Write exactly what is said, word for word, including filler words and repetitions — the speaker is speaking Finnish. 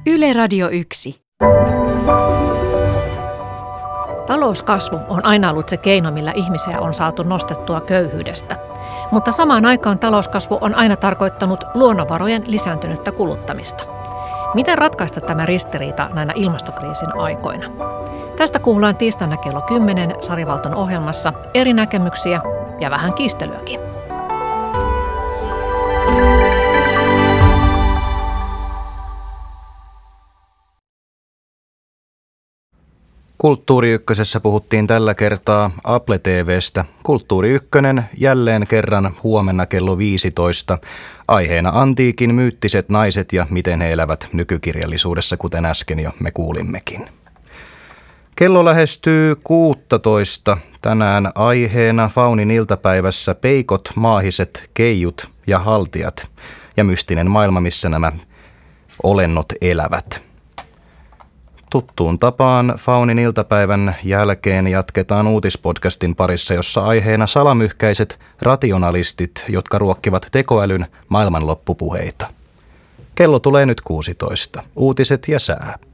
Yle Radio yksi. Talouskasvu on aina ollut se keino, millä ihmisiä on saatu nostettua köyhyydestä. Mutta samaan aikaan talouskasvu on aina tarkoittanut luonnonvarojen lisääntynyttä kuluttamista. Miten ratkaista tämä ristiriita näinä ilmastokriisin aikoina? Tästä kuullaan tiistaina kello kymmenen Sari Valton ohjelmassa eri näkemyksiä ja vähän kiistelyäkin. Kulttuuri Ykkösessä puhuttiin tällä kertaa Apple T V:stä. Kulttuuri Ykkönen jälleen kerran huomenna kello viisitoista. Aiheena antiikin myyttiset naiset ja miten he elävät nykykirjallisuudessa, kuten äsken jo me kuulimmekin. Kello lähestyy kuusitoista. Tänään aiheena Faunin iltapäivässä peikot, maahiset, keijut ja haltijat ja mystinen maailma, missä nämä olennot elävät. Tuttuun tapaan Faunin iltapäivän jälkeen jatketaan uutispodcastin parissa, jossa aiheena salamyhkäiset rationalistit, jotka ruokkivat tekoälyn maailmanloppupuheita. Kello tulee nyt kuusitoista. Uutiset ja sää.